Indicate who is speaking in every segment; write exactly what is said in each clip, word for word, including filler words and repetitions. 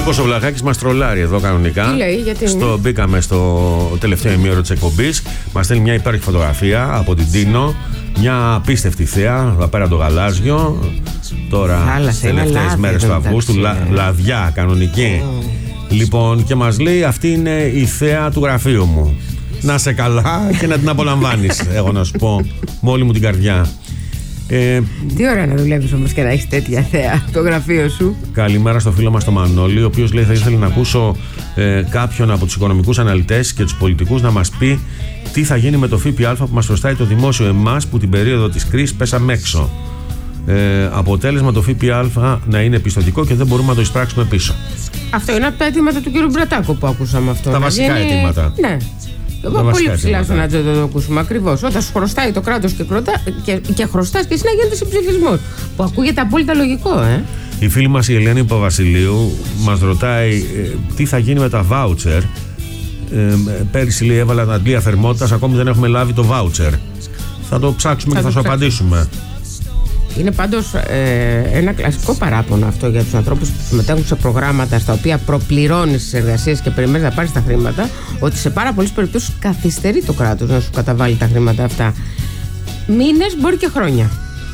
Speaker 1: Νίκος ο Βλαχάκης μας τρολάρει εδώ κανονικά.
Speaker 2: Τι λέει, γιατί?
Speaker 1: Στο, μπήκαμε στο τελευταίο ημίωρο της εκπομπής. Μας στέλνει μια υπέροχη φωτογραφία από την Τίνο. Μια απίστευτη θέα, εδώ πέρα το γαλάζιο. Τώρα, τις τελευταίες μέρες του Αυγούστου, λα, λαδιά κανονική. Mm. Λοιπόν, και μας λέει, αυτή είναι η θέα του γραφείου μου. Να σε καλά και να την απολαμβάνεις, έχω να σου πω, με όλη μου την καρδιά. Ε,
Speaker 2: Τι ωραία να δουλεύεις όμως και να έχεις τέτοια θέα το γραφείο σου.
Speaker 1: Καλημέρα στο φίλο μας τον Μανώλη, ο οποίος λέει θα ήθελε να ακούσω ε, κάποιον από τους οικονομικούς αναλυτές και τους πολιτικούς να μας πει τι θα γίνει με το ΦΠΑ που μας χρωστάει το δημόσιο εμάς που την περίοδο της κρίσης πέσαμε έξω. Ε, αποτέλεσμα το ΦΠΑ να είναι πιστωτικό και δεν μπορούμε να το εισπράξουμε πίσω.
Speaker 2: Αυτό είναι από τα αιτήματα του κ. Μπρατάκου που ακούσαμε αυτό.
Speaker 1: Τα βασικά
Speaker 2: γίνει...
Speaker 1: αιτήματα.
Speaker 2: Ναι. Εγώ πολύ ψηλά στον ατζέντα το ακούσουμε ακριβώς. Όταν σου χρωστάει το κράτος και, και, και χρωστάς και εσύ να γίνεται συμψηφισμός. Που ακούγεται απόλυτα λογικό, ε.
Speaker 1: Η φίλη μας η Ελένη Παπαβασιλείου μας ρωτάει ε, τι θα γίνει με τα βάουτσερ. Ε, πέρυσι λέει έβαλα τα αντλία θερμότητας, ακόμη δεν έχουμε λάβει το βάουτσερ. Θα το ψάξουμε θα και θα σου ψάξουμε. απαντήσουμε.
Speaker 2: Είναι πάντως ε, ένα κλασικό παράπονο αυτό για τους ανθρώπους που συμμετέχουν σε προγράμματα στα οποία προπληρώνεις τις εργασίες και περιμένεις να πάρεις τα χρήματα, ότι σε πάρα πολλές περιπτώσεις καθυστερεί το κράτος να σου καταβάλει τα χρήματα αυτά. Μήνες, μπορεί και χρόνια.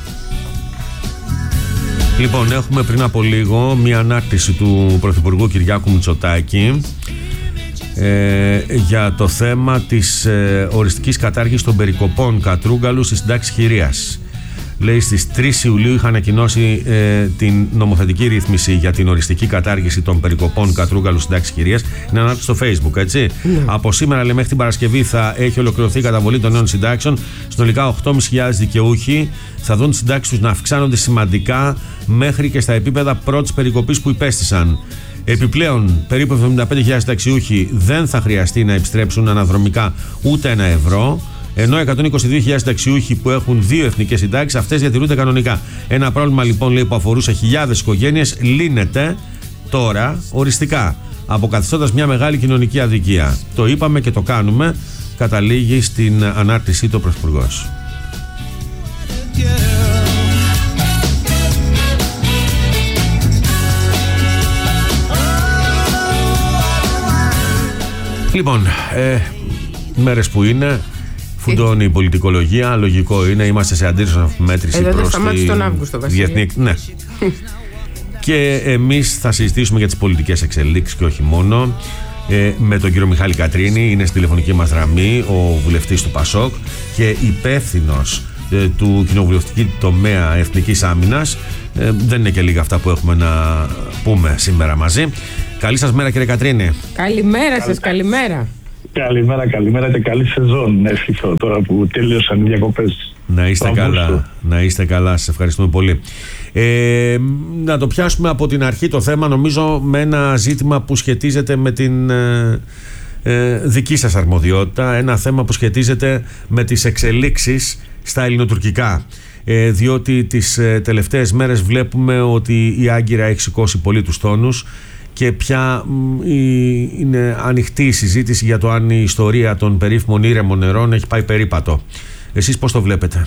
Speaker 1: Λοιπόν, έχουμε πριν από λίγο μια ανάρτηση του Πρωθυπουργού Κυριάκου Μητσοτάκη ε, για το θέμα της ε, οριστικής κατάργησης των περικοπών κατρούγκαλου στη συντάξη χειρίας. Λέει στις τρεις Ιουλίου είχα ανακοινώσει ε, την νομοθετική ρύθμιση για την οριστική κατάργηση των περικοπών κατρούγκαλου συντάξης χειρίας. Είναι ανάρτηση στο Facebook, έτσι. Mm. Από σήμερα, λέει, μέχρι την Παρασκευή θα έχει ολοκληρωθεί η καταβολή των νέων συντάξεων. Συνολικά οκτώ χιλιάδες πεντακόσιοι δικαιούχοι θα δουν τις συντάξεις τους να αυξάνονται σημαντικά μέχρι και στα επίπεδα πρώτης περικοπής που υπέστησαν. Επιπλέον, περίπου εβδομήντα πέντε χιλιάδες συνταξιούχοι δεν θα χρειαστεί να επιστρέψουν αναδρομικά ούτε ένα ευρώ. Ενώ εκατόν είκοσι δύο χιλιάδες συνταξιούχοι που έχουν δύο εθνικές συντάξεις, αυτές διατηρούνται κανονικά. Ένα πρόβλημα λοιπόν, λέει, που αφορούσε χιλιάδες οικογένειες λύνεται τώρα οριστικά, αποκαθιστώντας μια μεγάλη κοινωνική αδικία. Το είπαμε και το κάνουμε, καταλήγει στην ανάρτησή του ο Πρωθυπουργός. Λοιπόν, ε, μέρες που είναι, φουντώνει η πολιτικολογία, λογικό είναι, είμαστε σε αντίρρηση μέτρηση προς τη διεθνή. Ναι. Και εμείς θα συζητήσουμε για τις πολιτικές εξελίξεις και όχι μόνο ε, με τον κύριο Μιχάλη Κατρίνη, είναι στη τηλεφωνική μας γραμμή, ο βουλευτής του ΠΑΣΟΚ και υπεύθυνος ε, του κοινοβουλευτικού τομέα Εθνικής Άμυνας. Ε, δεν είναι και λίγα αυτά που έχουμε να πούμε σήμερα μαζί. Καλή σας μέρα, κύριε Κατρίνη.
Speaker 2: Καλημέρα σας, καλημέρα.
Speaker 3: Καλημέρα, καλημέρα και καλή σεζόν. Ευχηθώ τώρα που τέλειωσαν οι διακοπές.
Speaker 1: Να είστε καλά, να είστε καλά, σας ευχαριστούμε πολύ. Ε, να το πιάσουμε από την αρχή το θέμα, νομίζω με ένα ζήτημα που σχετίζεται με την ε, ε, δική σας αρμοδιότητα, ένα θέμα που σχετίζεται με τις εξελίξεις στα ελληνοτουρκικά. Ε, διότι τις ε, τελευταίες μέρες βλέπουμε ότι η Άγκυρα έχει σηκώσει πολύ τους τόνους και πια είναι ανοιχτή η συζήτηση για το αν η ιστορία των περίφημων ήρεμων νερών έχει πάει περίπατο. Εσείς πώς το βλέπετε?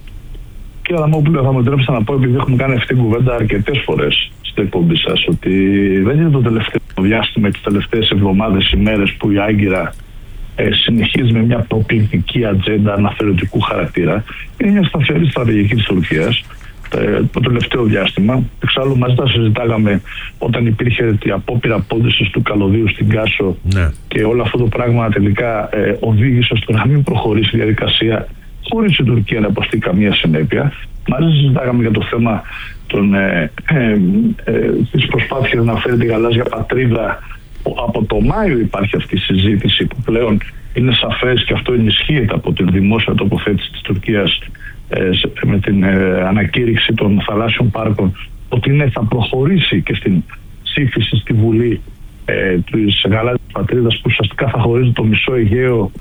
Speaker 3: Κύριε Αδαμόπουλε, θα μου επιτρέψετε να πω, επειδή έχουμε κάνει αυτή την κουβέντα αρκετές φορές στην εκπομπή σας, ότι δεν είναι το τελευταίο διάστημα, τις τελευταίες εβδομάδες, ημέρες που η Άγκυρα ε, συνεχίζει με μια προκλητική ατζέντα αναθεωρητικού χαρακτήρα. Είναι μια σταθερή στρατηγική της Τουρκίας το τελευταίο διάστημα. Εξάλλου, μαζί τα συζητάγαμε όταν υπήρχε η απόπειρα απόντησης του καλωδίου στην Κάσο, ναι. Και όλο αυτό το πράγμα τελικά ε, οδήγησε στο να μην προχωρήσει η διαδικασία χωρίς η Τουρκία να υποστεί καμία συνέπεια. Μαζί συζητάγαμε για το θέμα των, ε, ε, ε, της προσπάθειας να φέρει τη γαλάζια πατρίδα. Από το Μάιο υπάρχει αυτή η συζήτηση που πλέον είναι σαφές και αυτό ενισχύεται από την δημόσια τοποθέτηση της Τουρκίας με την ε, ανακήρυξη των θαλάσσιων πάρκων, ότι ναι, θα προχωρήσει και στην ψήφιση στη Βουλή ε, της γαλάζιας πατρίδας, που ουσιαστικά θα χωρίζει το μισό Αιγαίο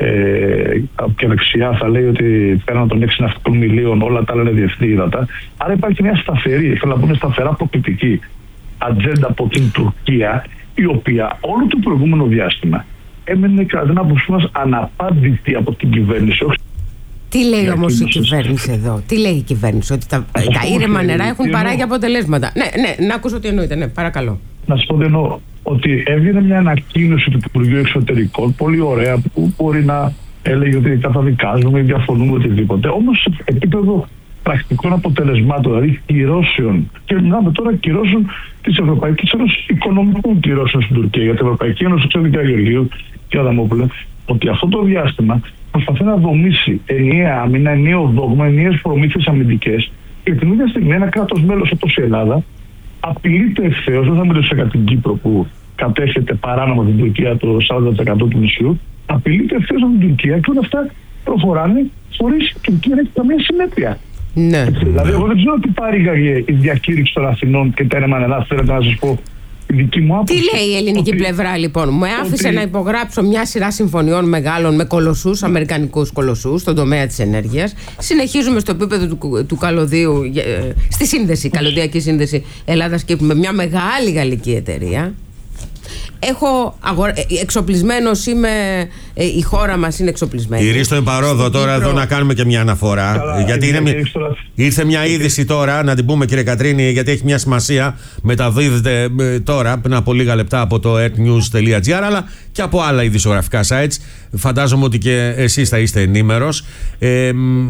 Speaker 3: ε, και δεξιά θα λέει ότι πέραν των έξι ναυτικών μιλίων όλα τα άλλα είναι διεθνή ύδατα. Άρα υπάρχει μια σταθερή, θέλω να πούμε σταθερά προκλητική ατζέντα από την Τουρκία, η οποία όλο το προηγούμενο διάστημα έμενε κατά την άποψή μας αναπάντητη από την κυβέρνηση.
Speaker 2: Τι λέει όμως η κυβέρνηση εδώ? Τι λέει η κυβέρνηση? Ότι τα, τα ήρεμα νερά έχουν παράγει αποτελέσματα. Ναι, ναι, να ακούσω τι εννοείται. Ναι, παρακαλώ.
Speaker 3: να σας πω τι εννοώ. Ότι έβγαινε μια ανακοίνωση του Υπουργείου Εξωτερικών, πολύ ωραία, που μπορεί να έλεγε ότι καταδικάζουμε ή διαφωνούμε οτιδήποτε. Όμως σε επίπεδο πρακτικών αποτελεσμάτων, δηλαδή κυρώσεων, και μιλάμε τώρα κυρώσεων της Ευρωπαϊκής Ένωσης, οικονομικών κυρώσεων στην Τουρκία. Για την Ευρωπαϊκή Ένωση, ξέρετε, κ. Γεωργίου και Αδαμόπουλε, ότι αυτό το διάστημα προσπαθεί να δομήσει ενιαία άμυνα, ενιαίο δόγμα, ενιαίες προμήθειες αμυντικές. Και την ίδια στιγμή ένα κράτος μέλος όπως η Ελλάδα απειλείται ευθέως, δεν θα μιλήσω για την Κύπρο που κατέχεται παράνομα την Τουρκία το σαράντα τοις εκατό του νησιού, απειλείται ευθέως από την Τουρκία και όλα αυτά προχωράνε χωρίς η Τουρκία να έχει καμία συνέπεια.
Speaker 2: Ναι.
Speaker 3: Δηλαδή, εγώ δεν ξέρω τι παρήγαγε η διακήρυξη των Αθηνών και τέρμα Ελλάδα. Θέλετε να σας πω τη δική μου άποψη.
Speaker 2: Τι λέει η ελληνική ότι, πλευρά, λοιπόν? Μου άφησε ότι... να υπογράψω μια σειρά συμφωνιών μεγάλων με κολοσσούς, αμερικανικούς κολοσσούς, στον τομέα της ενέργειας. Συνεχίζουμε στο επίπεδο του, του καλωδίου, στη σύνδεση, καλωδιακή σύνδεση Ελλάδας-Κύπρου με μια μεγάλη γαλλική εταιρεία. Έχω αγορα... εξοπλισμένος είμαι, ε, η χώρα μας είναι εξοπλισμένη.
Speaker 1: Η Ρίστο Εμπαρόδο τώρα Κύπρο... εδώ να κάνουμε και μια αναφορά. Καλά, γιατί είναι μια... ήρθε μια είδηση τώρα, να την πούμε κύριε Κατρίνη, γιατί έχει μια σημασία. Μεταδίδεται ε, τώρα πριν από λίγα λεπτά από το earthnews τελεία gr, αλλά και από άλλα ειδησιογραφικά sites. Φαντάζομαι ότι και εσείς θα είστε ενήμερος. Ε,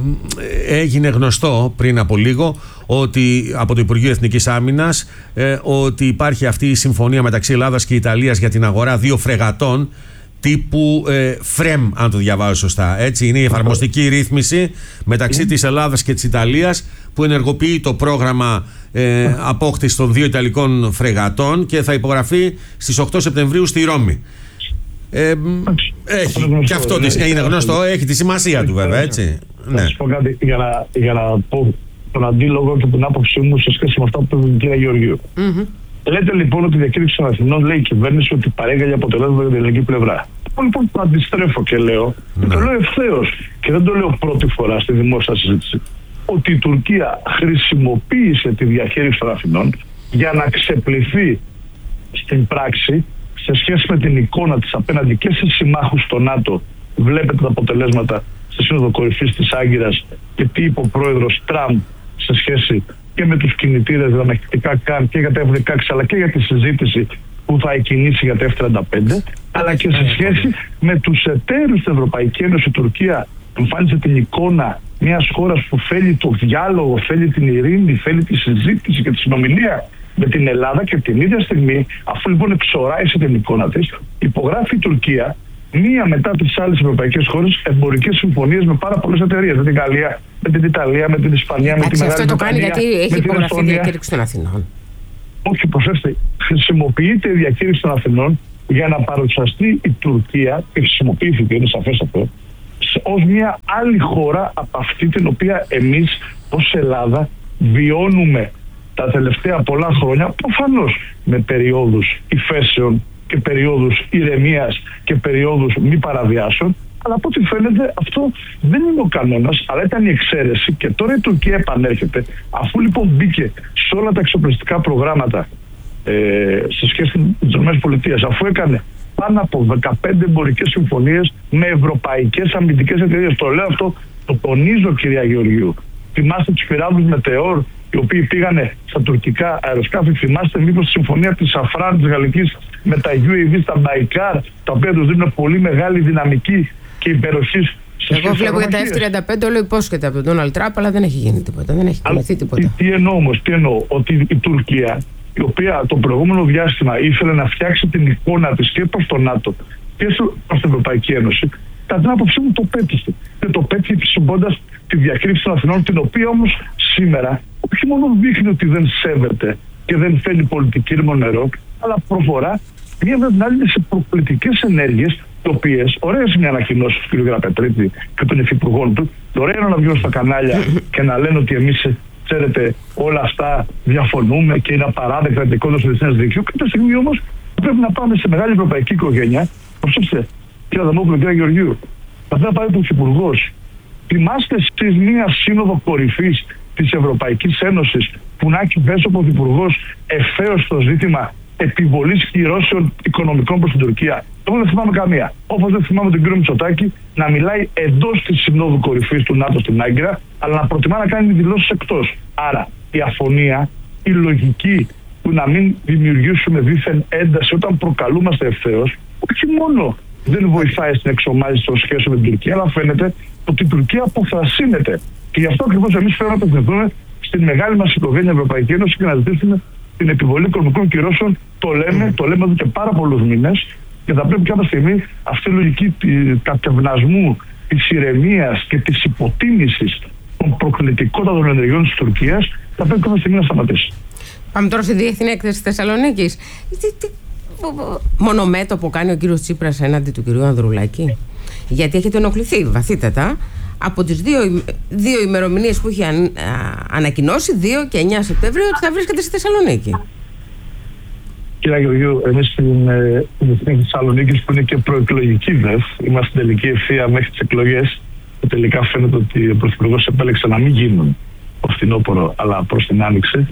Speaker 1: έγινε γνωστό πριν από λίγο ότι από το Υπουργείο Εθνικής Άμυνας ε, ότι υπάρχει αυτή η συμφωνία μεταξύ Ελλάδας και Ιταλίας για την αγορά δύο φρεγατών τύπου ε, φρεμ, αν το διαβάζω σωστά. Έτσι, είναι η εφαρμοστική ρύθμιση μεταξύ της Ελλάδας και της Ιταλίας που ενεργοποιεί το πρόγραμμα ε, απόκτησης των δύο Ιταλικών φρεγατών και θα υπογραφεί στις οκτώ Σεπτεμβρίου στη Ρώμη. Ε, έχει και αυτό είναι, είναι γνωστό, έχει τη σημασία του βέβαια, έτσι.
Speaker 3: Θα σας πω κάτι για να, για να πω τον αντίλογο και την άποψή μου σε σχέση με αυτά που είπε η κυρία Γεωργίου. Mm-hmm. Λέτε λοιπόν ότι η διακήρυξη των Αθηνών, λέει η κυβέρνηση, ότι παρήγαγε αποτελέσματα για την ελληνική πλευρά. Εγώ λοιπόν το αντιστρέφω και λέω, mm-hmm. το λέω ευθέως και δεν το λέω πρώτη φορά στη δημόσια συζήτηση, ότι η Τουρκία χρησιμοποίησε τη διαχείριση των Αθηνών για να ξεπληθεί στην πράξη σε σχέση με την εικόνα της απέναντι και σε συμμάχους στο ΝΑΤΟ. Βλέπετε τα αποτελέσματα στη Σύνοδο Κορυφής της Άγκυρας και τι είπε ο πρόεδρος Τραμπ σε σχέση και με τους κινητήρες δαμεκτικά καν και για τα εφ δεκαέξι αλλά και για τη συζήτηση που θα εκκινήσει για τα εφ τριάντα πέντε, αλλά και σε σχέση με τους εταίρους στην Ευρωπαϊκή Ένωση. Η Τουρκία εμφάνισε την εικόνα μιας χώρας που θέλει το διάλογο, θέλει την ειρήνη, θέλει τη συζήτηση και τη συνομιλία με την Ελλάδα, και την ίδια στιγμή, αφού λοιπόν εξοράει σε την εικόνα της, υπογράφει η Τουρκία μία μετά τις άλλες ευρωπαϊκές χώρες εμπορικές συμφωνίες με πάρα πολλές εταιρείες. Με την Γαλλία, με την Ιταλία, με την Ισπανία, με την Μεγάλη
Speaker 2: Αυτό το κάνει γιατί έχει υπογραφεί η διακήρυξη των Αθηνών.
Speaker 3: Όχι, προσέξτε, χρησιμοποιείται η διακήρυξη των Αθηνών για να παρουσιαστεί η Τουρκία, και χρησιμοποιήθηκε, είναι σαφές αυτό, ως μια άλλη χώρα από αυτή την οποία εμείς ως Ελλάδα βιώνουμε τα τελευταία πολλά χρόνια, προφανώς με περιόδους υφέσεων και περιόδους ηρεμίας και περιόδους μη παραβιάσεων, αλλά από ό,τι φαίνεται αυτό δεν είναι ο κανόνας, αλλά ήταν η εξαίρεση, και τώρα η Τουρκία επανέρχεται, αφού λοιπόν μπήκε σε όλα τα εξοπλιστικά προγράμματα ε, σε σχέση με τις ΗΠΑ, αφού έκανε πάνω από δεκαπέντε εμπορικές συμφωνίες με ευρωπαϊκές αμυντικές εταιρείες. Το λέω αυτό, το τονίζω κυρία Γεωργίου. Θυμάστε τους πυράβλους Μετεώρ, οι οποίοι πήγανε στα τουρκικά αεροσκάφη? Θυμάστε μήπως τη συμφωνία της Σαφράν της Γαλλικής με τα γιου έι βι στα Μπαϊκάρ, τα οποία τους δίνουν πολύ μεγάλη δυναμική και υπεροχή?
Speaker 2: Εγώ βλέπω για τα εφ τριάντα πέντε όλο υπόσχεται από τον Ντόναλντ Τραμπ, αλλά δεν έχει γίνει τίποτα, δεν έχει κινηθεί τίποτα.
Speaker 3: Τι, τι εννοώ όμως, τι εννοώ, ότι η Τουρκία, η οποία το προηγούμενο διάστημα ήθελε να φτιάξει την εικόνα της και προς το ΝΑΤΟ και προς την Ευρωπαϊκή Ένωση, κατά την άποψή μου το πέτυχε. Και το πέτυχε χρησιμοποιώντας τη διακήρυξη των Αθηνών, την οποία όμως σήμερα όχι μόνο δείχνει ότι δεν σέβεται και δεν θέλει πολιτική ρημονερό, αλλά προχωρά μία με την άλλη σε προπολιτικές ενέργειες, οι οποίες, ωραίες είναι οι ανακοινώσεις του κ. Γραπετρίτη και των υφυπουργών του, ωραία είναι να βγαίνουν στα κανάλια και να λένε ότι εμείς, ξέρετε, όλα αυτά διαφωνούμε και είναι απαράδεκτα την εικόνα του διεθνές δικαίου. Κάποια στιγμή όμως πρέπει να πάμε σε μεγάλη ευρωπαϊκή οικογένεια. Προσέξτε, κ. Αδαμόπουλο, κ. Γεωργίου, θα πρέπει να πάει ο Υφυπουργός. Θυμάστε εσείς μία σύνοδο κορυφής της Ευρωπαϊκής Ένωσης που να έχει θέσει ο Πρωθυπουργός ευθέως στο ζήτημα επιβολής κυρώσεων οικονομικών προς την Τουρκία? Εγώ δεν θυμάμαι καμία. Όπως δεν θυμάμαι τον κύριο Μητσοτάκη να μιλάει εντός της συνόδου κορυφής του ΝΑΤΟ στην Άγκυρα, αλλά να προτιμά να κάνει δηλώσεις εκτός. Άρα η αφωνία, η λογική που να μην δημιουργήσουμε δίθεν ένταση όταν προκαλούμαστε ευθέως, όχι μόνο δεν βοηθάει στην εξομάλυνση των σχέσεων με την Τουρκία, αλλά φαίνεται ότι η Τουρκία αποθρασύνεται. Και γι' αυτό ακριβώς εμείς πρέπει να απευθυνθούμε στην μεγάλη μας οικογένεια Ευρωπαϊκή Ένωση και να ζητήσουμε την επιβολή οικονομικών κυρώσεων. Το λέμε, mm. το λέμε εδώ και πάρα πολλούς μήνες, και θα πρέπει κάποια στιγμή αυτή η λογική κατευνασμού, της ηρεμίας και της υποτίμησης των προκλητικότατων ενεργειών της Τουρκίας θα πρέπει κάποια στιγμή να σταματήσει.
Speaker 2: Πάμε τώρα στη διεθνή έκθεση της Θεσσαλονίκης. Τι, τι, μονομέτωπο κάνει ο κύριος Τσίπρας έναντι του κυρίου Ανδρουλάκη? Γιατί έχετε ενοχληθεί βαθύτατα από τις δύο, δύο ημερομηνίες που έχει αν, α, ανακοινώσει, δύο και εννιά Σεπτεμβρίου, ότι θα βρίσκεται στη Θεσσαλονίκη.
Speaker 3: Κύριε Γεωργίου, εμείς στην ε, Θεσσαλονίκη, που είναι και προεκλογική ΔΕΦ, είμαστε στην τελική ευθεία μέχρι τις εκλογές, και τελικά φαίνεται ότι ο Πρωθυπουργός επέλεξε να μην γίνουν το φθινόπωρο, αλλά προς την Άνοιξη.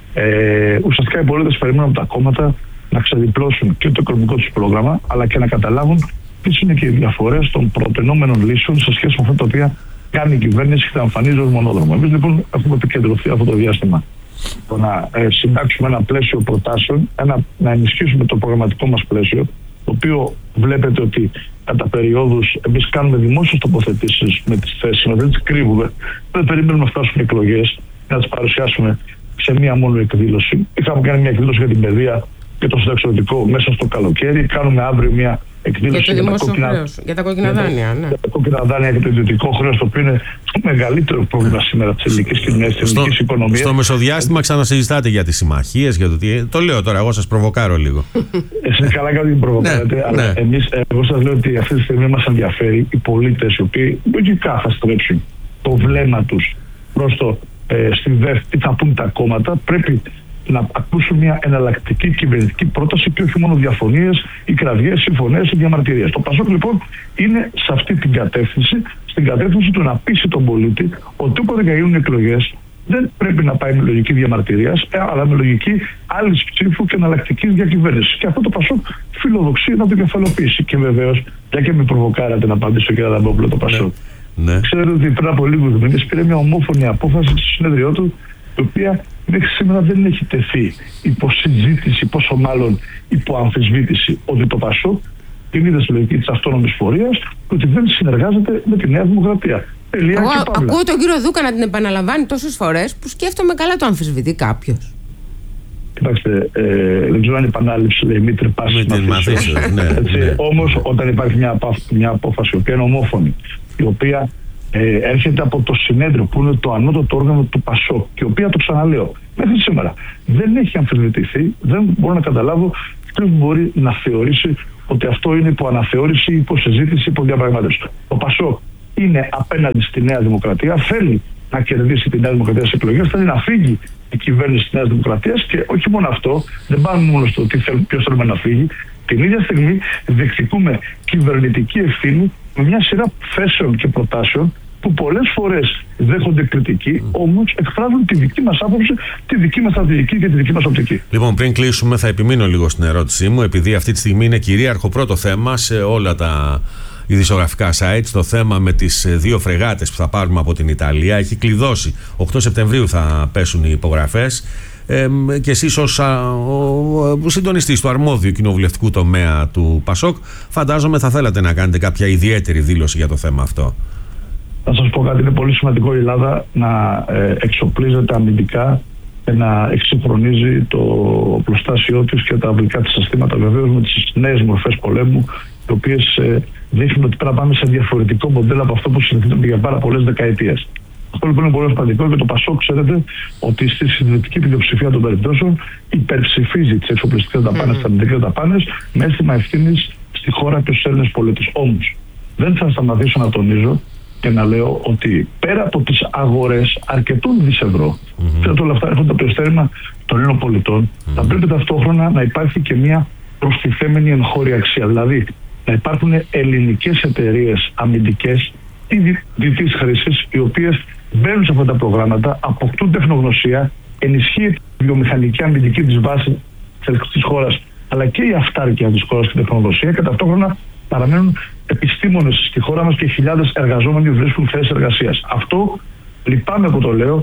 Speaker 3: Ε, ουσιαστικά οι πολίτες περιμένουν από τα κόμματα να ξεδιπλώσουν και το οικονομικό τους πρόγραμμα, αλλά και να καταλάβουν ποιες είναι και οι διαφορές των προτενόμενων λύσεων σε σχέση με αυτά τα οποία κάνει η κυβέρνηση και θα εμφανίζει ως μονόδρομο. Εμείς λοιπόν έχουμε επικεντρωθεί αυτό το διάστημα το να ε, συντάξουμε ένα πλαίσιο προτάσεων, ένα, να ενισχύσουμε το προγραμματικό μας πλαίσιο, το οποίο βλέπετε ότι κατά περιόδους εμείς κάνουμε δημόσιες τοποθετήσεις με τις θέσεις μας, δεν τις κρύβουμε, δεν περιμένουμε να φτάσουν εκλογές, να τις παρουσιάσουμε σε μία μόνο εκδήλωση. Είχαμε κάνει μια εκδήλωση για την παιδεία και το συνταξιοδοτικό μέσα στο καλοκαίρι. Κάνουμε αύριο μια εκδήλωση
Speaker 2: για, το για, τα, κόκκινα, για τα κόκκινα δάνεια. Ναι.
Speaker 3: Για τα κόκκινα δάνεια και το ιδιωτικό χρέος, το οποίο είναι το μεγαλύτερο πρόβλημα σήμερα της ελληνικής κοινωνίας, της ελληνικής οικονομίας.
Speaker 1: Στο μεσοδιάστημα ξανασυζητάτε για τις συμμαχίες, για το τι. Το λέω τώρα, εγώ σας προβοκάρω λίγο.
Speaker 3: Εσείς καλά κάνετε την προβοκάρετε, ναι, αλλά ναι. εμείς, εγώ σας λέω ότι αυτή τη στιγμή μας ενδιαφέρει οι πολίτες οι οποίοι λογικά θα στρέψουν το βλέμμα τους προς το ε, στη ΔΕΦ, τι θα πούν τα κόμματα. Πρέπει να ακούσουν μια εναλλακτική κυβερνητική πρόταση και όχι μόνο διαφωνίες ή κραυγές, συμφωνίες ή διαμαρτυρίες. Το ΠΑΣΟΚ λοιπόν είναι σε αυτή την κατεύθυνση, στην κατεύθυνση του να πείσει τον πολίτη ότι όποτε και γίνουν εκλογές δεν πρέπει να πάει με λογική διαμαρτυρίας, αλλά με λογική άλλης ψήφου και εναλλακτικής διακυβέρνησης. Και αυτό το ΠΑΣΟΚ φιλοδοξεί να το κεφαλοποιήσει. Και βεβαίως, για και με προβοκάρατε να απαντήσω, κύριε Αδαμόπουλο, το ΠΑΣΟΚ. Ναι. Ξέρετε ότι πριν από λίγους μήνες πήρε μια ομόφωνη απόφαση στο συνέδριό του, η οποία μέχρι σήμερα δεν έχει τεθεί υπό συζήτηση, πόσο μάλλον υπό αμφισβήτηση, ότι το ΠΑΣΟΚ την είδε στη λογική της αυτόνομης πορείας και ότι δεν συνεργάζεται με τη Νέα Δημοκρατία.
Speaker 2: Εγώ ακούω τον κύριο Δούκα να την επαναλαμβάνει τόσες φορές που σκέφτομαι καλά το αμφισβητεί κάποιος.
Speaker 3: Κοιτάξτε, ε, δεν ξέρω αν η επανάληψη λέει μη τρυπάσεις μαθήσεις. Ναι, ναι. Όμως όταν υπάρχει μια, μια απόφαση η οποία είναι ομόφωνη, η οποία ε, έρχεται από το συνέδριο που είναι το ανώτατο όργανο του ΠΑΣΟΚ και η οποία, το ξαναλέω, μέχρι σήμερα δεν έχει αμφισβητηθεί, δεν μπορώ να καταλάβω ποιος μπορεί να θεωρήσει ότι αυτό είναι υπό αναθεώρηση, υπό συζήτηση, υπό διαπραγμάτευση. Το ΠΑΣΟΚ είναι απέναντι στη Νέα Δημοκρατία, θέλει να κερδίσει τη Νέα Δημοκρατία στις εκλογές, θέλει να φύγει η κυβέρνηση της Νέας Δημοκρατίας και όχι μόνο αυτό, δεν πάμε μόνο στο ποιος θέλουμε να φύγει. Την ίδια στιγμή διεκδικούμε κυβερνητική ευθύνη με μια σειρά θέσεων και προτάσεων που πολλές φορές δέχονται κριτική, όμως εκφράζουν τη δική μας άποψη, τη δική μας στρατηγική και τη δική μας οπτική.
Speaker 1: Λοιπόν, πριν κλείσουμε, θα επιμείνω λίγο στην ερώτησή μου, επειδή αυτή τη στιγμή είναι κυρίαρχο πρώτο θέμα σε όλα τα ειδησιογραφικά sites, το θέμα με τις δύο φρεγάτες που θα πάρουμε από την Ιταλία. Έχει κλειδώσει. οκτώ Σεπτεμβρίου θα πέσουν οι υπογραφές. Ε, και εσείς ως α, ο, ο συντονιστής του αρμόδιου κοινοβουλευτικού τομέα του ΠΑΣΟΚ, φαντάζομαι θα θέλατε να κάνετε κάποια ιδιαίτερη δήλωση για το θέμα αυτό.
Speaker 3: Θα σας πω κάτι, είναι πολύ σημαντικό η Ελλάδα να ε, εξοπλίζεται αμυντικά και να εξυγχρονίζει το οπλοστάσιό της και τα αυλικά της συστήματα, βεβαίως με τις νέες μορφές πολέμου, οι οποίες ε, δείχνουν ότι πρέπει να πάμε σε διαφορετικό μοντέλο από αυτό που συνηθίζεται για πάρα πολλές δεκαετίες. Αυτό λοιπόν είναι πολύ σημαντικό και το ΠΑΣΟΚ, ξέρετε ότι στη συντηρητική πλειοψηφία των περιπτώσεων υπερψηφίζει τις εξοπλιστικές δαπάνες, τις αμυντικές δαπάνες, με αίσθημα ευθύνης στη χώρα και στους Έλληνες πολίτες. Όμως, δεν θα σταματήσω να τονίζω και να λέω ότι πέρα από τις αγορές αρκετών δις ευρώ, mm-hmm. όλα αυτά έρχονται από το εστέρημα των Ελλήνων πολιτών, mm-hmm. θα πρέπει ταυτόχρονα να υπάρχει και μια προστιθέμενη εγχώρια αξία. Δηλαδή, να υπάρχουν ελληνικές εταιρείες αμυντικές ή διτής χρήσης, οι οποίες μπαίνουν σε αυτά τα προγράμματα, αποκτούν τεχνογνωσία, ενισχύει τη βιομηχανική αμυντική της βάση της χώρας, αλλά και η αυτάρκεια της χώρας και τεχνογνωσία, και ταυτόχρονα παραμένουν επιστήμονες στη χώρα μας και χιλιάδες εργαζόμενοι βρίσκουν θέσεις εργασίας. Αυτό, λυπάμαι που το λέω,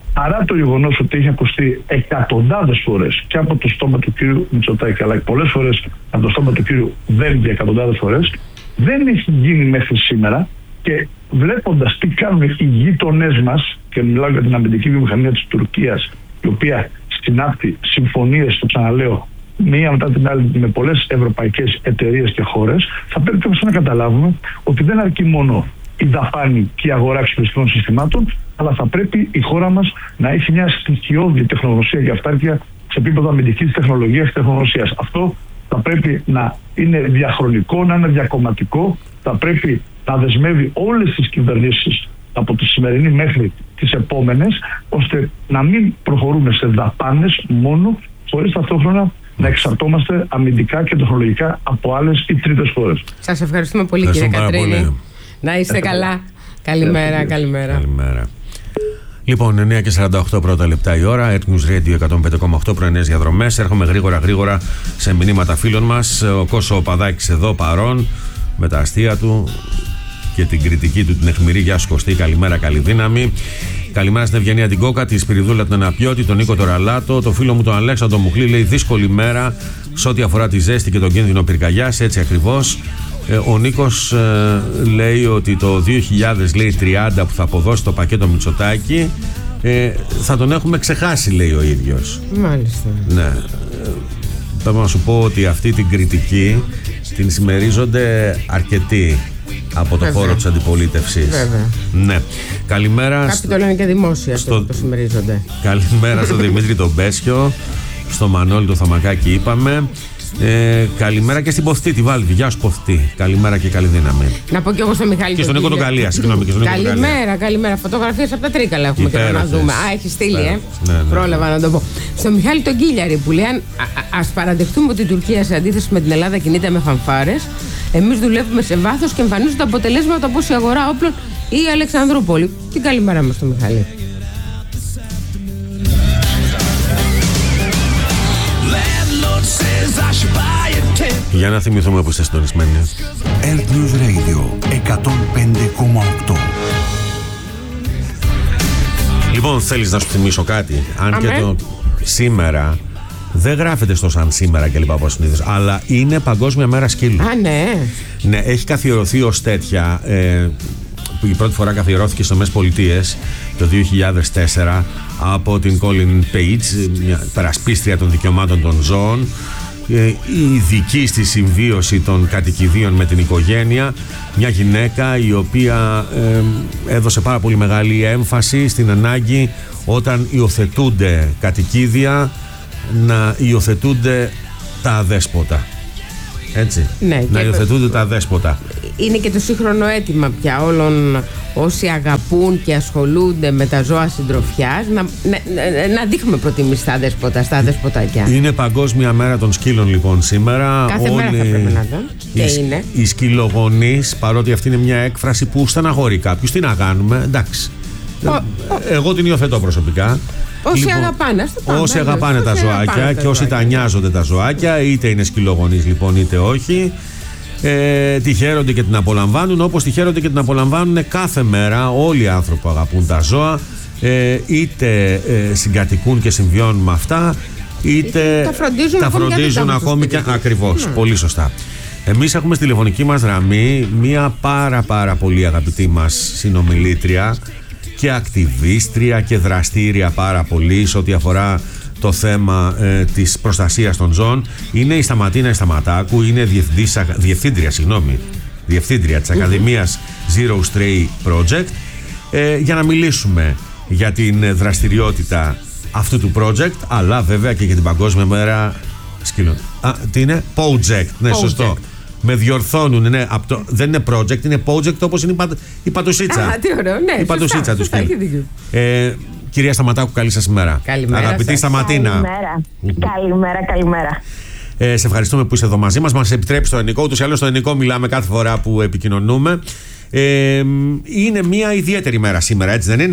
Speaker 3: παρά το γεγονός ότι έχει ακουστεί εκατοντάδες φορές και από το στόμα του κύριου Μητσοτάκη, αλλά πολλές φορές από το στόμα του κύριου Δένδια εκατοντάδες φορές, δεν έχει γίνει μέχρι σήμερα. Και βλέποντας τι κάνουν οι γείτονές μας, και μιλάω για την αμυντική βιομηχανία της Τουρκίας, η οποία συνάπτει συμφωνίες, το ξαναλέω, μία μετά την άλλη με πολλές ευρωπαϊκές εταιρείες και χώρες, θα πρέπει όμως να καταλάβουμε ότι δεν αρκεί μόνο η δαπάνη και η αγορά εξοπλιστικών συστημάτων, αλλά θα πρέπει η χώρα μας να έχει μια στοιχειώδη τεχνογνωσία και αυτάρκεια σε επίπεδο αμυντικής τεχνολογίας και τεχνογνωσίας. Αυτό θα πρέπει να είναι διαχρονικό, να είναι διακομματικό, θα πρέπει να δεσμεύει όλες τις κυβερνήσεις από τη σημερινή μέχρι τις επόμενες, ώστε να μην προχωρούμε σε δαπάνες μόνο, χωρίς ταυτόχρονα να εξαρτώμαστε αμυντικά και τεχνολογικά από άλλες ή τρίτες χώρες.
Speaker 2: Σας ευχαριστούμε πολύ, κύριε Κατρίνη. Να είστε ε, καλά. Καλημέρα, καλημέρα.
Speaker 1: Καλημέρα. Λοιπόν, εννιά και σαράντα οκτώ πρώτα λεπτά η ώρα, News Radio εκατόν πέντε κόμμα οκτώ, πρωινές διαδρομές. Έρχομαι γρήγορα γρήγορα σε μηνύματα φίλων μας. Ο Κώσο Παδάκης εδώ παρόν με τα αστεία του και την κριτική του την αιχμηρή. Γεια σου Κωστή, καλημέρα, καλή δύναμη. Καλημέρα στην Ευγενία την Κόκα, τη Σπυριδούλα την Αναπιώτη, τον Νίκο τον Ραλάτο, το φίλο μου τον Αλέξανδρο Μουχλή. Λέει δύσκολη μέρα σε ό,τι αφορά τη ζέστη και τον κίνδυνο πυρκαγιάς, έτσι ακριβώς. Ε, ο Νίκος ε, λέει ότι το δύο χιλιάδες τριάντα που θα αποδώσει το πακέτο Μητσοτάκη ε, θα τον έχουμε ξεχάσει, λέει ο ίδιος.
Speaker 2: Μάλιστα.
Speaker 1: Ναι. Ε, πρέπει να σου πω ότι αυτή την κριτική την συμμερίζονται αρκετοί από το Βέβαια. χώρο της αντιπολίτευσης.
Speaker 2: Βέβαια.
Speaker 1: Ναι. Καλημέρα.
Speaker 2: Κάποιοι το λένε και δημόσια στο... το συμμερίζονται.
Speaker 1: Καλημέρα στον Δημήτρη τον Μπέσιο, στο Μανώλη το Θαμακάκι είπαμε. Ε, καλημέρα και στην Ποθτή, τη Βάλβη. Γεια σου Ποθτή. Καλημέρα και καλή δύναμη.
Speaker 2: Να πω και εγώ στο Μιχάλη.
Speaker 1: Και στον Νίκο τον Καλία. Συγγνώμη. Και στον Νίκο
Speaker 2: καλημέρα, καλημέρα. Φωτογραφίες από τα Τρίκαλα έχουμε Υπέροχες. Και να δούμε. Α, έχει στείλει, ε.
Speaker 1: Ναι, ναι.
Speaker 2: Πρόλαβα να το πω. Στο Μιχάλη τον Κίλιαρη που λέει: ας παραδεχτούμε ότι η Τουρκία σε αντίθεση με την Ελλάδα κινείται με φανφάρες. Εμείς δουλεύουμε σε βάθος και εμφανίζονται αποτελέσματα όπως η αγορά όπλων ή η Αλεξανδρούπολη. Την καλημέρα μας στο Μιχάλη.
Speaker 1: Για να θυμηθούμε που είστε συντονισμένοι.
Speaker 4: News Radio εκατόν πέντε κόμμα οκτώ.
Speaker 1: Λοιπόν, θέλεις να σου θυμίσω κάτι? Αν
Speaker 2: Αμέ.
Speaker 1: και το σήμερα δεν γράφεται στο σαν σήμερα και λοιπά όπως συνήθως, αλλά είναι Παγκόσμια Μέρα Σκύλου.
Speaker 2: Α, ναι.
Speaker 1: Ναι, έχει καθιερωθεί ως τέτοια. Ε, που η πρώτη φορά καθιερώθηκε στις ΗΠΑ το δύο χιλιάδες τέσσερα από την Colin Page, μια περασπίστρια των δικαιωμάτων των ζώων, η ειδική στη συμβίωση των κατοικιδίων με την οικογένεια, μια γυναίκα η οποία ε, έδωσε πάρα πολύ μεγάλη έμφαση στην ανάγκη όταν υιοθετούνται κατοικίδια να υιοθετούνται τα αδέσποτα. Έτσι,
Speaker 2: ναι,
Speaker 1: να υιοθετούνται τα αδέσποτα.
Speaker 2: Είναι και το σύγχρονο αίτημα πια όλων όσοι αγαπούν και ασχολούνται με τα ζώα συντροφιάς να, να, να δείχνουμε προτιμήσεις στα αδέσποτα, στα αδέσποτάκια.
Speaker 1: Είναι Παγκόσμια Μέρα των Σκύλων λοιπόν σήμερα.
Speaker 2: Κάθε
Speaker 1: Όλοι...
Speaker 2: μέρα θα πρέπει να δω. Και
Speaker 1: οι,
Speaker 2: είναι.
Speaker 1: Οι σκυλογονείς, παρότι αυτή είναι μια έκφραση που στεναχωρεί κάποιους, τι να κάνουμε, εντάξει. Ο, ο, Εγώ την υιοθετώ προσωπικά.
Speaker 2: Όσοι
Speaker 1: λοιπόν,
Speaker 2: αγαπάνε, πάμε,
Speaker 1: όσοι αγαπάνε
Speaker 2: όσοι
Speaker 1: τα ζωάκια
Speaker 2: αγαπάνε
Speaker 1: και
Speaker 2: τα
Speaker 1: όσοι
Speaker 2: ζωάκια.
Speaker 1: τα νοιάζονται τα ζωάκια, είτε είναι σκυλογονείς λοιπόν είτε όχι, ε, τη χαίρονται και την απολαμβάνουν, όπως τη χαίρονται και την απολαμβάνουν κάθε μέρα όλοι οι άνθρωποι που αγαπούν τα ζώα, ε, είτε ε, συγκατοικούν και συμβιώνουν με αυτά, είτε
Speaker 2: τα φροντίζουν
Speaker 1: τα
Speaker 2: ακόμη,
Speaker 1: φροντίζουν
Speaker 2: και
Speaker 1: ακόμη και ακριβώς,
Speaker 2: ναι.
Speaker 1: Πολύ σωστά. Εμείς έχουμε στη τηλεφωνική μας γραμμή μία πάρα πάρα πολύ αγαπητή μας συνομιλήτρια και ακτιβίστρια και δραστήρια πάρα πολύ σε ό,τι αφορά το θέμα ε, της προστασίας των ζώων. Είναι η Σταματίνα Σταματάκου, είναι διευθύντρια, συγγνώμη, διευθύντρια της Ακαδημίας Zero Stray Project, ε, για να μιλήσουμε για την δραστηριότητα αυτού του project, αλλά βέβαια και για την Παγκόσμια Μέρα Σκύλων. Α, τι είναι? Project, ναι, project. Σωστό. Με διορθώνουν, ναι, το, δεν είναι project, είναι project όπως είναι η, πα, η πατουσίτσα.
Speaker 2: Α, τι ωραίο, ναι,
Speaker 1: η πατουσίτσα του
Speaker 2: στυλ.
Speaker 1: Ε, κυρία Σταματάκου, καλή σας ημέρα.
Speaker 2: Καλημέρα.
Speaker 1: Αγαπητή Σταματίνα.
Speaker 5: Καλημέρα. καλημέρα, καλημέρα.
Speaker 1: Ε, σε ευχαριστούμε που είστε εδώ μαζί μας. Μας επιτρέψει το ελληνικό, ούτως ή άλλως στο ελληνικό μιλάμε κάθε φορά που επικοινωνούμε. Ε, είναι μια ιδιαίτερη μέρα σήμερα, έτσι δεν είναι?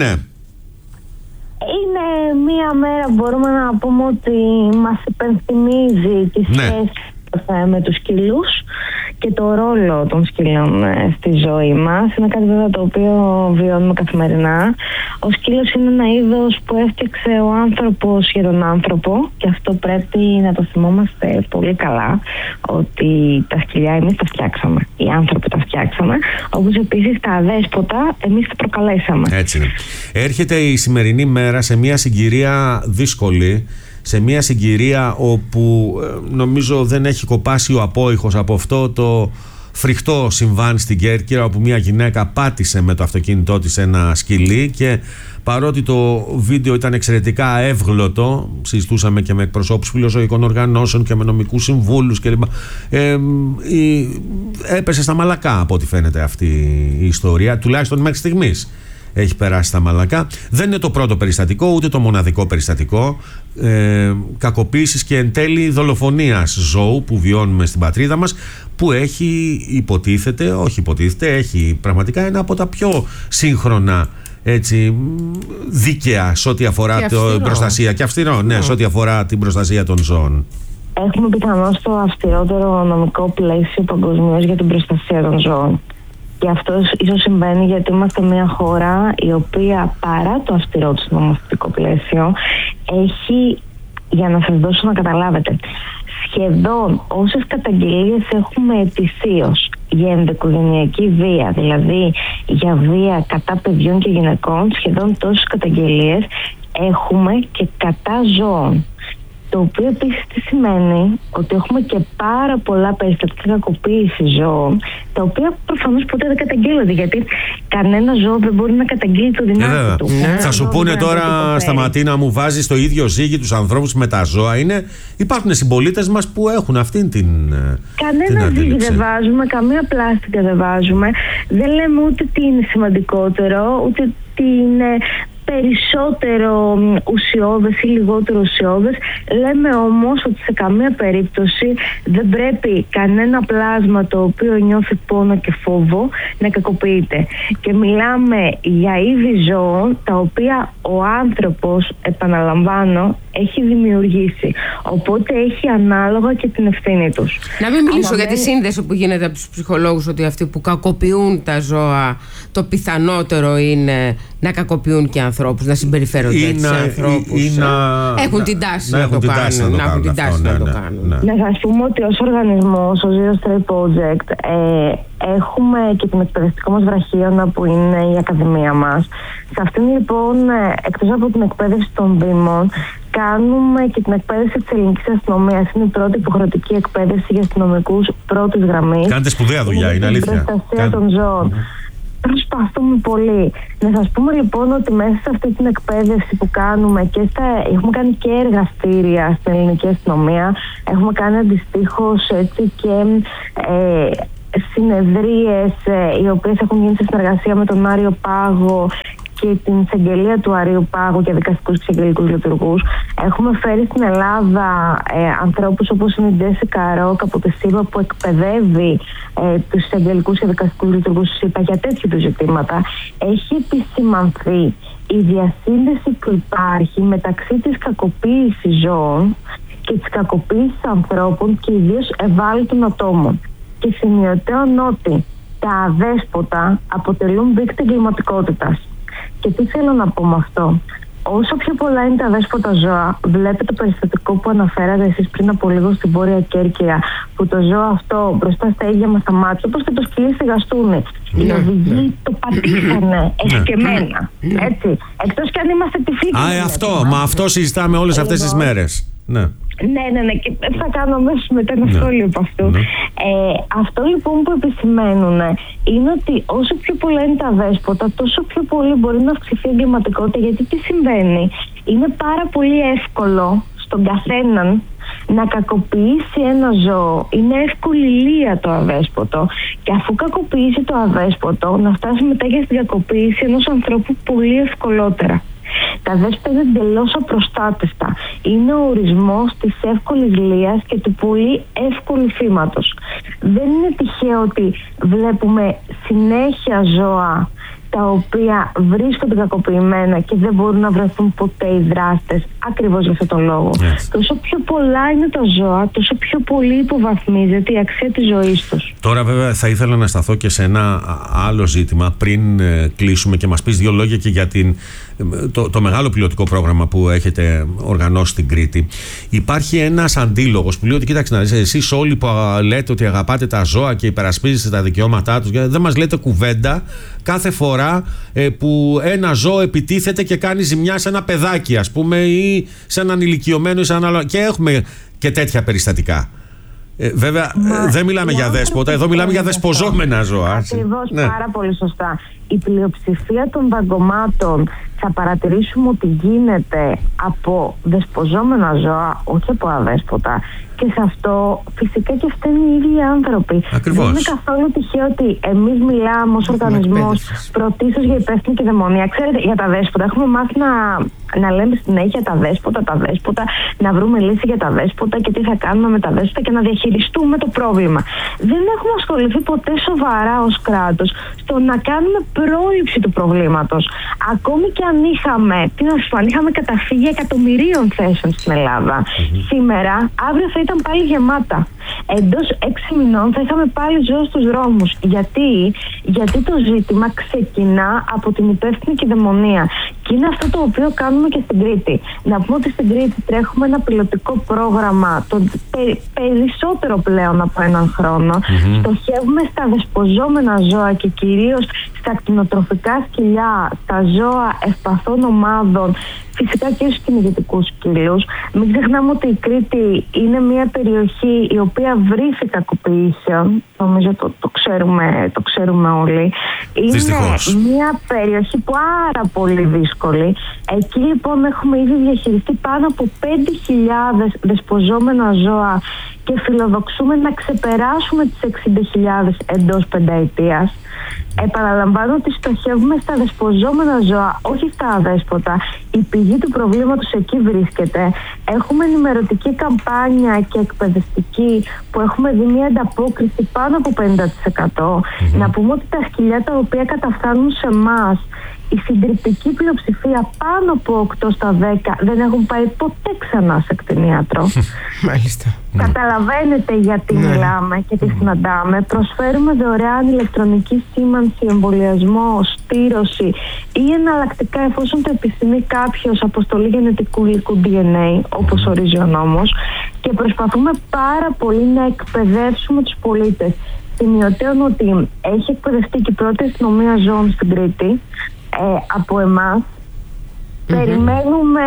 Speaker 5: Είναι μια μέρα που μπορούμε να πούμε ότι μας υπενθυμίζει τη
Speaker 1: ναι.
Speaker 5: σχέση με τους σκύλους και το ρόλο των σκύλων ε, στη ζωή μας. Είναι κάτι βέβαια το οποίο βιώνουμε καθημερινά. Ο σκύλος είναι ένα είδος που έφτιαξε ο άνθρωπος για τον άνθρωπο, και αυτό πρέπει να το θυμόμαστε πολύ καλά, ότι τα σκυλιά εμείς τα φτιάξαμε, οι άνθρωποι τα φτιάξαμε, όπως επίσης τα αδέσποτα εμείς τα προκαλέσαμε.
Speaker 1: Έτσι είναι. Έρχεται η σημερινή μέρα σε μια συγκυρία δύσκολη, σε μια συγκυρία όπου ε, νομίζω δεν έχει κοπάσει ο απόϊχος από αυτό το φρικτό συμβάν στην Κέρκυρα, όπου μια γυναίκα πάτησε με το αυτοκίνητό της ένα σκυλί, και παρότι το βίντεο ήταν εξαιρετικά εύγλωτο, συζητούσαμε και με εκπροσώπους φιλοζωικών οργανώσεων και με νομικούς συμβούλους κλπ. Ε, ε, έπεσε στα μαλακά από ό,τι φαίνεται αυτή η ιστορία, τουλάχιστον μέχρι στιγμής έχει περάσει στα μαλακά. Δεν είναι το πρώτο περιστατικό, ούτε το μοναδικό περιστατικό ε, κακοποίησης και εν τέλει δολοφονίας ζώου που βιώνουμε στην πατρίδα μας, που έχει υποτίθεται, όχι υποτίθεται, έχει πραγματικά ένα από τα πιο σύγχρονα, έτσι, δίκαια σε ό,τι αφορά την προστασία, και αυστηρό, ναι, σε ό,τι αφορά την προστασία των ζώων.
Speaker 5: Έχουμε πιθανώς το αυστηρότερο νομικό πλαίσιο παγκοσμίως για την προστασία των ζώων. Και αυτό ίσως συμβαίνει γιατί είμαστε μια χώρα η οποία, παρά το αυστηρό της νομοθετικό πλαίσιο, έχει, για να σας δώσω να καταλάβετε, σχεδόν όσες καταγγελίες έχουμε ετησίως για ενδοοικογενειακή βία, δηλαδή για βία κατά παιδιών και γυναικών, σχεδόν τόσες καταγγελίες έχουμε και κατά ζώων. Το οποίο επίσης τι σημαίνει? Ότι έχουμε και πάρα πολλά περιστατικά κακοποίησης ζώων, τα οποία προφανώς ποτέ δεν καταγγέλλονται, γιατί κανένα ζώο δεν μπορεί να καταγγείλει το δυνάμει του.
Speaker 1: Ναι. Θα σου πούνε τώρα, Σταματίνα μου, βάζεις το ίδιο ζύγι τους ανθρώπους με τα ζώα. Είναι, υπάρχουν συμπολίτες μας που έχουν αυτήν την
Speaker 5: Κανένα ζύγι δεν βάζουμε, καμία πλάστικα δεν βάζουμε. Δεν λέμε ούτε τι είναι σημαντικότερο, ούτε τι είναι περισσότερο ουσιώδες ή λιγότερο ουσιώδες. Λέμε όμως ότι σε καμία περίπτωση δεν πρέπει κανένα πλάσμα το οποίο νιώθει πόνο και φόβο να κακοποιείται. Και μιλάμε για είδη ζώων τα οποία ο άνθρωπος, επαναλαμβάνω, έχει δημιουργήσει. Οπότε έχει ανάλογα και την ευθύνη τους.
Speaker 2: Να μην μιλήσω για τη σύνδεση που γίνεται από τους ψυχολόγους, ότι αυτοί που κακοποιούν τα ζώα, το πιθανότερο είναι να κακοποιούν και ανθρώπους, να συμπεριφέρονται έτσι σε ανθρώπους.
Speaker 1: Να...
Speaker 2: Έχουν την τάση να,
Speaker 1: να
Speaker 2: το κάνουν. Να έχουν την τάση να το κάνουν.
Speaker 5: Να σας πούμε ότι ως οργανισμός, ο Zero Stray Project, ε, έχουμε και την εκπαιδευτικό μας βραχίωνα που είναι η Ακαδημία μας. Σε αυτήν λοιπόν, εκτός από την εκπαίδευση των Δήμων, κάνουμε και την εκπαίδευση της ελληνικής αστυνομίας. Είναι η πρώτη υποχρεωτική εκπαίδευση για αστυνομικούς πρώτης γραμμής.
Speaker 1: Κάνετε σπουδαία δουλειά, είναι αλήθεια.
Speaker 5: Την προστασία Κάν... των ζώων. Mm-hmm. Προσπαθούμε πολύ. Να σας πούμε λοιπόν ότι μέσα σε αυτή την εκπαίδευση που κάνουμε, και στα, έχουμε κάνει και εργαστήρια στην ελληνική αστυνομία, έχουμε κάνει αντιστοίχως έτσι και ε, συνεδρίες ε, οι οποίες έχουν γίνει σε συνεργασία με τον Άριο Πάγο και την εισαγγελία του Αρείου Πάγου για δικαστικούς και εισαγγελικούς λειτουργούς. Έχουμε φέρει στην Ελλάδα ε, ανθρώπους όπως είναι η Τζέσικα Ροκ από τη ΣΥΠΑ, που εκπαιδεύει ε, τους εισαγγελικούς και δικαστικούς λειτουργούς της ΣΥΠΑ για τέτοιου του ζητήματα. Έχει επισημανθεί η διασύνδεση που υπάρχει μεταξύ της κακοποίησης ζώων και της κακοποίησης ανθρώπων και ιδίως ευάλωτων ατόμων. Και σημειωτέων ότι τα αδέσποτα αποτελούν δείκτη εγκληματικότητας. Και τι θέλω να πω με αυτό? Όσο πιο πολλά είναι τα αδέσποτα ζώα, βλέπετε το περιστατικό που αναφέρατε εσείς πριν από λίγο στην Βόρεια Κέρκυρα, που το ζώο αυτό μπροστά στα ίδια μας τα μάτια, όπως και το σκυλί στη Γαστούνη, οι οδηγοί το πατήσανε εσκεμμένα. Έτσι. Εκτός κι αν είμαστε τυφλοί.
Speaker 1: Α, αυτό, μα αυτό συζητάμε όλες αυτές τις μέρες. Ναι.
Speaker 5: Ναι, ναι, ναι, και θα κάνω αμέσως μετά ένα σχόλιο από αυτού. Ναι. Ε, αυτό λοιπόν που επισημαίνουν είναι ότι όσο πιο πολλά είναι τα δέσποτα, τόσο πιο πολύ μπορεί να αυξηθεί η εγκληματικότητα. Γιατί τι συμβαίνει? Είναι πάρα πολύ εύκολο στον καθέναν να κακοποιήσει ένα ζώο. Είναι εύκολη λία το αδέσποτο, και αφού κακοποιήσει το αδέσποτο, να φτάσει μετά για στην κακοποίηση ενός ανθρώπου πολύ ευκολότερα. Τα δέσποτα είναι εντελώς απροστάτευτα. Είναι ο ορισμός της εύκολης λίας και του πολύ εύκολου θύματος. Δεν είναι τυχαίο ότι βλέπουμε συνέχεια ζώα τα οποία βρίσκονται κακοποιημένα και δεν μπορούν να βρεθούν ποτέ οι δράστες, ακριβώς για αυτόν τον λόγο. Yes. Τόσο πιο πολλά είναι τα ζώα, τόσο πιο πολύ υποβαθμίζεται η αξία της ζωής τους.
Speaker 1: Τώρα βέβαια θα ήθελα να σταθώ και σε ένα άλλο ζήτημα πριν ε, κλείσουμε και μας πεις δύο λόγια και για την, το, το μεγάλο πιλωτικό πρόγραμμα που έχετε οργανώσει στην Κρήτη. Υπάρχει ένας αντίλογος που λέει ότι κοίταξε να δεις, εσείς όλοι που λέτε ότι αγαπάτε τα ζώα και υπερασπίζεστε τα δικαιώματά τους, δεν μας λέτε κουβέντα κάθε φορά ε, που ένα ζώο επιτίθεται και κάνει ζημιά σε ένα παιδάκι, ας πούμε, ή σε έναν ηλικιωμένο ή σε έναν άλλο. Και έχουμε και τέτοια περιστατικά. Ε, βέβαια, Μα, δεν μιλάμε για δέσποτα, εδώ μιλάμε για δεσποζόμενα ζώα.
Speaker 5: Ακριβώς,
Speaker 1: ναι.
Speaker 5: Πάρα πολύ σωστά. Η πλειοψηφία των δαγκωμάτων θα παρατηρήσουμε ότι γίνεται από δεσποζόμενα ζώα, όχι από αδέσποτα. Και σε αυτό φυσικά και φταίνουν οι ίδιοι άνθρωποι.
Speaker 1: Ακριβώς.
Speaker 5: Δεν είναι καθόλου τυχαίο ότι εμείς μιλάμε ως οργανισμός πρωτίστως για υπεύθυνη κυδαιμονία. Ξέρετε, για τα δέσποτα έχουμε μάθει να, να λέμε συνέχεια τα δέσποτα, τα δέσποτα, να βρούμε λύση για τα δέσποτα και τι θα κάνουμε με τα δέσποτα και να διαχειριστούμε το πρόβλημα. Δεν έχουμε ασχοληθεί ποτέ σοβαρά ως κράτος στο να κάνουμε πρόληψη του προβλήματος. Ακόμη και αν είχαμε, τι να σου πω, αν είχαμε καταφύγει εκατομμυρίων θέσεων στην Ελλάδα, mm-hmm. σήμερα, αύριο θα ήταν πάλι γεμάτα. Εντός έξι μηνών θα είχαμε πάλι ζώα στους δρόμους. Γιατί? Γιατί το ζήτημα ξεκινά από την υπεύθυνη κυδαιμονία. Και είναι αυτό το οποίο κάνουμε και στην Κρήτη. Να πούμε ότι στην Κρήτη τρέχουμε ένα πιλωτικό πρόγραμμα, το πε- περισσότερο πλέον από έναν χρόνο. Mm-hmm. Στοχεύουμε στα δεσποζόμενα ζώα και κυρίως στα κτηνοτροφικά σκυλιά, στα ζώα ευπαθών ομάδων, φυσικά και στους κυνηγητικούς σκύλους. Μην ξεχνάμε ότι η Κρήτη είναι μια περιοχή η οποία βρήθη κακοποιήσεων. Νομίζω το, το, ξέρουμε, το ξέρουμε όλοι. Είναι Δυστυχώς. μια περιοχή πάρα πολύ δύσκολη. Εκεί λοιπόν έχουμε ήδη διαχειριστεί πάνω από πέντε χιλιάδες δεσποζόμενα ζώα και φιλοδοξούμε να ξεπεράσουμε τις εξήντα χιλιάδες εντός πενταετίας. Επαναλαμβάνω ότι στοχεύουμε στα δεσποζόμενα ζώα, όχι στα αδέσποτα. Η πηγή του προβλήματος εκεί βρίσκεται. Έχουμε ενημερωτική καμπάνια και εκπαιδευτική που έχουμε δει μια ανταπόκριση πάνω από πενήντα τοις εκατό. Mm-hmm. Να πούμε ότι τα σκυλιά τα οποία καταφθάνουν σε εμάς, η συντριπτική πλειοψηφία πάνω από οκτώ στα δέκα δεν έχουν πάει ποτέ ξανά σε κτηνίατρο.
Speaker 2: Μάλιστα.
Speaker 5: Καταλαβαίνετε γιατί ναι. μιλάμε και τι συναντάμε. Προσφέρουμε δωρεάν ηλεκτρονική σήμανση, εμβολιασμό, στήρωση ή εναλλακτικά, εφόσον το επιθυμεί κάποιος, αποστολή γενετικού υλικού ντι εν έι, όπως ορίζει ο νόμος. Και προσπαθούμε πάρα πολύ να εκπαιδεύσουμε τους πολίτες. Σημειωτέων ότι έχει εκπαιδευτεί και η πρώτη αστυνομία ζώων στην Κρήτη ε, από εμάς. Mm-hmm. Περιμένουμε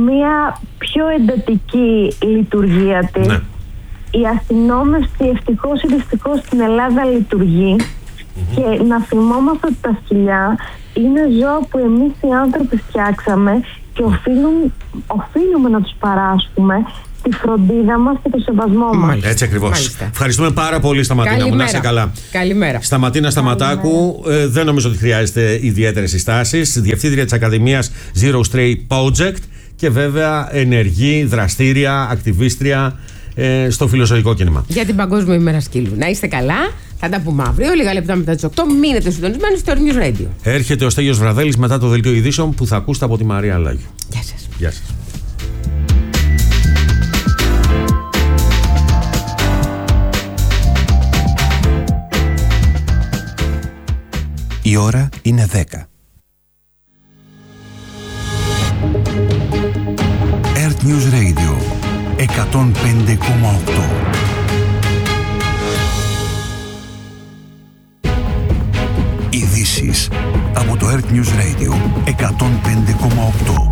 Speaker 5: μια πιο εντατική λειτουργία της. Ναι. Η αστυνόμευση ευτυχώς ή δυστυχώς στην Ελλάδα λειτουργεί. Mm-hmm. Και να θυμόμαστε ότι τα σκυλιά είναι ζώα που εμείς οι άνθρωποι φτιάξαμε και οφείλουν, οφείλουμε να τους παράσχουμε τη φροντίδα μας και το σεβασμό μας.
Speaker 1: Έτσι ακριβώς. Μάλιστα. Ευχαριστούμε πάρα πολύ, Σταματίνα μου. Να είσαι καλά.
Speaker 2: Καλημέρα.
Speaker 1: Σταματίνα Σταματάκου, ε, δεν νομίζω ότι χρειάζεται ιδιαίτερες συστάσεις. Διευθύντρια της Ακαδημίας Zero Stray Project και βέβαια ενεργή, δραστήρια, ακτιβίστρια ε, στο φιλοζωικό κίνημα.
Speaker 2: Για την Παγκόσμια ημέρα σκύλου. Να είστε καλά. Θα τα πούμε αύριο, λίγα λεπτά μετά τις οκτώ. Μείνετε συντονισμένοι στο News Radio.
Speaker 1: Έρχεται ο Στέλιος Βραδέλης μετά το δελτίο ειδήσεων που θα ακούσετε από τη Μαρία Αλάγιο.
Speaker 2: Γεια σας.
Speaker 1: Γεια σας.
Speaker 4: Η ώρα είναι δέκα. Earth News Radio εκατόν πέντε κόμμα οκτώ. Ειδήσεις από το Earth News Radio εκατόν πέντε κόμμα οκτώ.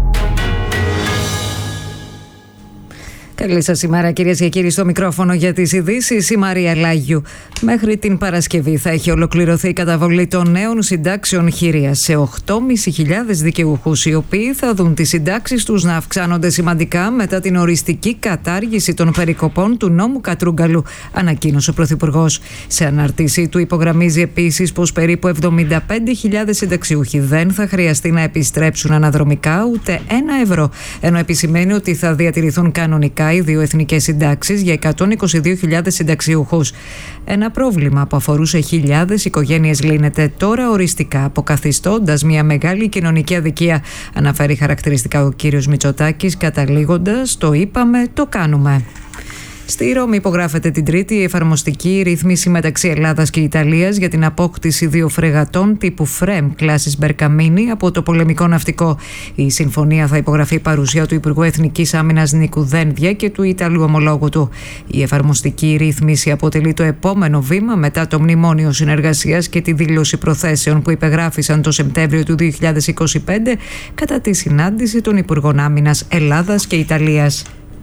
Speaker 6: Καλή σας ημέρα, κυρίες και κύριοι, στο μικρόφωνο για τις ειδήσεις η Μαρία Λάγιου. Μέχρι την Παρασκευή θα έχει ολοκληρωθεί η καταβολή των νέων συντάξεων χειρίας σε οκτώ χιλιάδες πεντακόσιους δικαιούχους, οι οποίοι θα δουν τις συντάξεις τους να αυξάνονται σημαντικά μετά την οριστική κατάργηση των περικοπών του νόμου Κατρούγκαλου, ανακοίνωσε ο Πρωθυπουργός. Σε αναρτήσή του υπογραμμίζει επίσης πως περίπου εβδομήντα πέντε χιλιάδες συνταξιούχοι δεν θα χρειαστεί να επιστρέψουν αναδρομικά ούτε ένα ευρώ, ενώ επισημαίνει ότι θα διατηρηθούν κανονικά οι δύο εθνικές συντάξεις για εκατόν είκοσι δύο χιλιάδες συνταξιούχους. Ένα πρόβλημα που αφορούσε χιλιάδες οικογένειες λύνεται τώρα οριστικά, αποκαθιστώντας μια μεγάλη κοινωνική αδικία, αναφέρει χαρακτηριστικά ο κύριος Μητσοτάκης, καταλήγοντας: το είπαμε, το κάνουμε. Στη Ρώμη υπογράφεται την Τρίτη η εφαρμοστική ρύθμιση μεταξύ Ελλάδας και Ιταλίας για την απόκτηση δύο φρεγατών τύπου Φρέμ κλάσης Μπερκαμίνη από το πολεμικό ναυτικό. Η συμφωνία θα υπογραφεί παρουσία του Υπουργού Εθνικής Άμυνας Νίκου Δένδια και του Ιταλού ομολόγου του. Η εφαρμοστική ρύθμιση αποτελεί το επόμενο βήμα μετά το Μνημόνιο Συνεργασίας και τη δήλωση προθέσεων που υπεγράφησαν το Σεπτέμβριο του δύο χιλιάδες είκοσι πέντε κατά τη συνάντηση των Υπουργών Άμυνας Ελλάδας και Ιταλίας.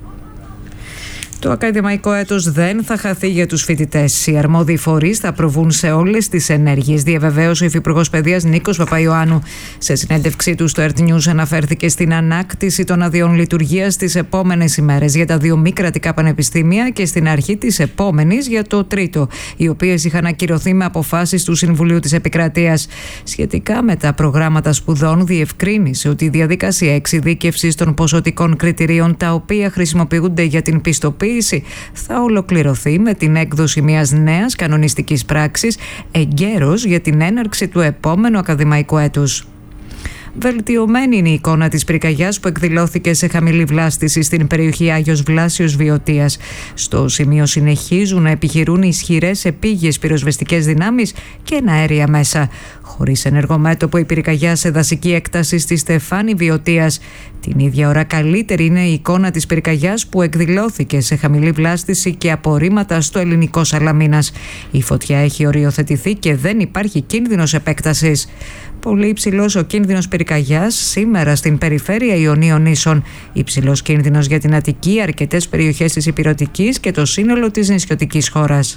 Speaker 6: Το ακαδημαϊκό έτος δεν θα χαθεί για τους φοιτητές. Οι αρμόδιοι φορείς θα προβούν σε όλες τις ενέργειες, διαβεβαίωσε ο Υφυπουργός Παιδείας Νίκος Παπαϊωάννου. Σε συνέντευξή του στο Earth News αναφέρθηκε στην ανάκτηση των αδειών λειτουργίας τις επόμενες ημέρες για τα δύο μη κρατικά πανεπιστήμια και στην αρχή της επόμενης για το τρίτο, οι οποίες είχαν ακυρωθεί με αποφάσεις του Συμβουλίου της Επικρατείας. Σχετικά με τα προγράμματα σπουδών, διευκρίνησε ότι η διαδικασία εξειδίκευσης των ποσοτικών κριτηρίων τα οποία χρησιμοποιούνται για την πιστοποίηση θα ολοκληρωθεί με την έκδοση μιας νέας κανονιστικής πράξης εγκαίρως για την έναρξη του επόμενου ακαδημαϊκού έτους. Βελτιωμένη είναι η εικόνα της πυρκαγιάς που εκδηλώθηκε σε χαμηλή βλάστηση στην περιοχή Άγιος Βλάσιος Βιωτίας. Στο σημείο συνεχίζουν να επιχειρούν ισχυρές επίγειες πυροσβεστικές δυνάμεις και εναέρια μέσα. Χωρίς ενεργομέτωπο η πυρκαγιά σε δασική έκταση στη Στεφάνη Βιωτίας. Την ίδια ώρα καλύτερη είναι η εικόνα της πυρκαγιάς που εκδηλώθηκε σε χαμηλή βλάστηση και απορρίμματα στο ελληνικό Σαλαμίνας. Η φωτιά έχει οριοθετηθεί και δεν υπάρχει κίνδυνος επέκτασης. Πολύ υψηλός ο κίνδυνος πυρκαγιάς σήμερα στην περιφέρεια Ιωνίων Νήσων. Υψηλός κίνδυνος για την Αττική, αρκετές περιοχές της Ηπειρωτικής και το σύνολο της νησιωτικής χώρας.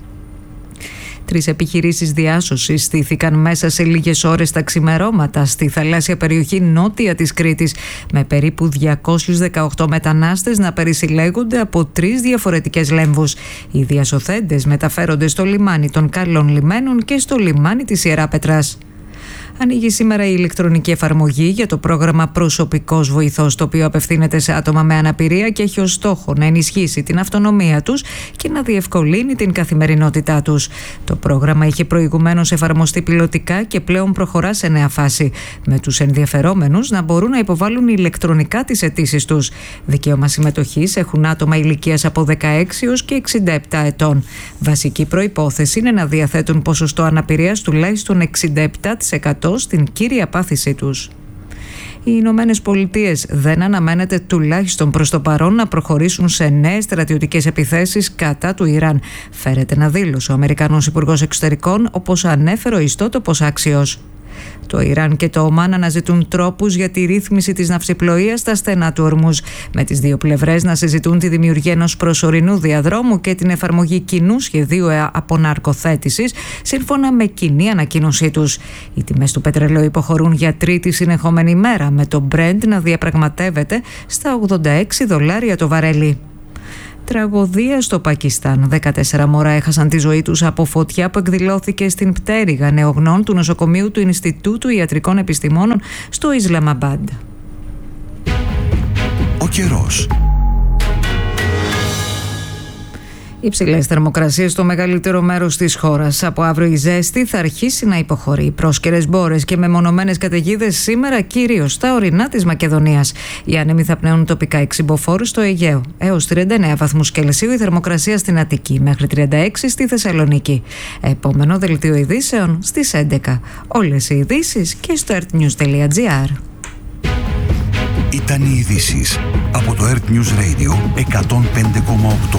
Speaker 6: Τρεις επιχειρήσεις διάσωσης στήθηκαν μέσα σε λίγες ώρες τα ξημερώματα στη θαλάσσια περιοχή νότια της Κρήτης, με περίπου διακόσιους δεκαοκτώ μετανάστες να περισυλλέγονται από τρεις διαφορετικές λέμβους. Οι διασωθέντες μεταφέρονται στο λιμάνι των Καλών Λιμένων και στο λιμάνι της Ιεράπετρας. Ανοίγει σήμερα η ηλεκτρονική εφαρμογή για το πρόγραμμα Προσωπικός Βοηθός, το οποίο απευθύνεται σε άτομα με αναπηρία και έχει ως στόχο να ενισχύσει την αυτονομία τους και να διευκολύνει την καθημερινότητά τους. Το πρόγραμμα είχε προηγουμένως εφαρμοστεί πιλωτικά και πλέον προχωρά σε νέα φάση, με τους ενδιαφερόμενους να μπορούν να υποβάλουν ηλεκτρονικά τις αιτήσεις τους. Δικαίωμα συμμετοχής έχουν άτομα ηλικίας από δεκαέξι έως και εξήντα επτά ετών. Βασική προϋπόθεση είναι να διαθέτουν ποσοστό αναπηρίας τουλάχιστον εξήντα επτά τοις εκατό στην κύρια πάθησή τους. Οι Ηνωμένες Πολιτείες δεν αναμένεται τουλάχιστον προς το παρόν να προχωρήσουν σε νέες στρατιωτικές επιθέσεις κατά του Ιράν. Φέρεται να δήλωσε ο Αμερικανός Υπουργός Εξωτερικών, όπως ανέφερε ο ιστότοπος Άξιος. Το Ιράν και το Ομάν αναζητούν τρόπους για τη ρύθμιση της ναυσιπλοείας στα στενά του Ορμούζ, με τις δύο πλευρές να συζητούν τη δημιουργία ενός προσωρινού διαδρόμου και την εφαρμογή κοινού σχεδίου αποναρκοθέτησης, σύμφωνα με κοινή ανακοίνωσή τους. Οι τιμές του πετρελαίου υποχωρούν για τρίτη συνεχόμενη μέρα, με το Brent να διαπραγματεύεται στα ογδόντα έξι δολάρια το βαρέλι. Τραγωδία στο Πακιστάν. δεκατέσσερα μωρά έχασαν τη ζωή τους από φωτιά που εκδηλώθηκε στην πτέρυγα νεογνών του νοσοκομείου του Ινστιτούτου Ιατρικών Επιστημόνων στο Ισλαμαμπάντ.
Speaker 4: Ο καιρός.
Speaker 6: Υψηλές θερμοκρασίες στο μεγαλύτερο μέρος της χώρας. Από αύριο η ζέστη θα αρχίσει να υποχωρεί. Πρόσκαιρες μπόρες και μεμονωμένες καταιγίδες σήμερα κυρίως στα ορεινά της Μακεδονίας. Οι άνεμοι θα πνέουν τοπικά εξυμποφόρους στο Αιγαίο. Έως τριάντα εννέα βαθμούς Κελσίου η θερμοκρασία στην Αττική, μέχρι τριάντα έξι στη Θεσσαλονίκη. Επόμενο δελτίο ειδήσεων στις έντεκα. Όλες οι ειδήσεις και στο earthnews τελεία gr.
Speaker 4: Ήταν οι ειδήσεις από το Earth News Radio εκατόν πέντε κόμμα οκτώ.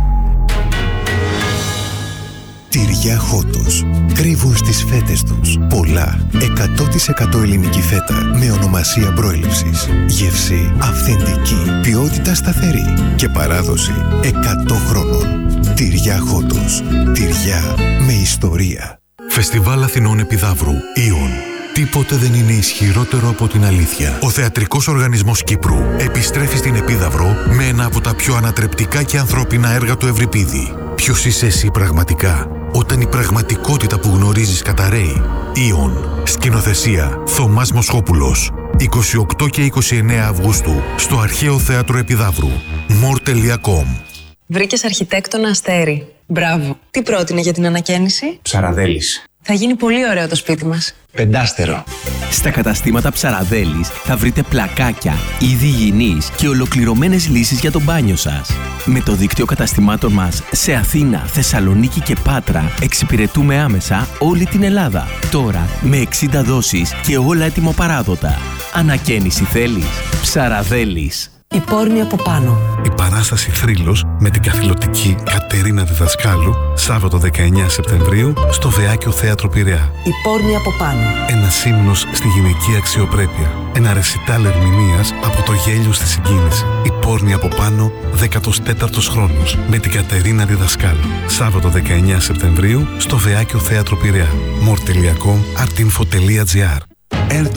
Speaker 4: Τυριά Χότος. Κρύβουν στις φέτες τους πολλά εκατό τοις εκατό ελληνική φέτα με ονομασία προέλευσης. Γεύση αυθεντική, ποιότητα σταθερή και παράδοση εκατό χρόνων. Τυριά Χότος. Τυριά με ιστορία.
Speaker 7: Φεστιβάλ Αθηνών Επιδαύρου. Ιον. Τίποτε δεν είναι ισχυρότερο από την αλήθεια. Ο Θεατρικός Οργανισμός Κύπρου επιστρέφει στην Επίδαυρο με ένα από τα πιο ανατρεπτικά και ανθρώπινα έργα του Ευρυπίδη. Ποιος είσαι εσύ πραγματικά, όταν η πραγματικότητα που γνωρίζεις καταραίει. Ιον. Σκηνοθεσία Θωμάς Μοσχόπουλος. είκοσι οκτώ και είκοσι εννέα Αυγούστου στο Αρχαίο Θέατρο Επιδαύρου. μορ τελεία κομ.
Speaker 8: Βρήκες αρχιτέκτονα Αστέρι. Μπράβο. Τι πρότεινε για την ανακαίνιση?
Speaker 9: Ψαραδέλης.
Speaker 8: Θα γίνει πολύ ωραίο το σπίτι μας.
Speaker 9: Πεντάστερο.
Speaker 10: Στα καταστήματα Ψαραδέλης θα βρείτε πλακάκια, είδη υγιεινής και ολοκληρωμένες λύσεις για το μπάνιο σας. Με το δίκτυο καταστημάτων μας σε Αθήνα, Θεσσαλονίκη και Πάτρα εξυπηρετούμε άμεσα όλη την Ελλάδα. Τώρα με εξήντα δόσεις και όλα έτοιμο-παράδοτα. Ανακαίνιση θέλεις? Ψαραδέλης.
Speaker 8: Η πόρνη από πάνω.
Speaker 11: Η παράσταση Θρύλος με την καθηλωτική Κατερίνα Διδασκάλου, Σάββατο δεκαεννέα Σεπτεμβρίου στο Βεάκιο Θέατρο Πειραιά.
Speaker 8: Η πόρνη από πάνω.
Speaker 11: Ένας ύμνος στη γυναική αξιοπρέπεια. Ένα ρεσιτάλ ερμηνείας από το γέλιο στη συγκίνηση. Η πόρνη από πάνω, δέκατος τέταρτος χρόνος με την Κατερίνα Διδασκάλου. Σάββατο δεκαεννέα Σεπτεμβρίου στο Βεάκιο Θέατρο Πειραιά. μορ τελεία κομ, artinfo τελεία gr.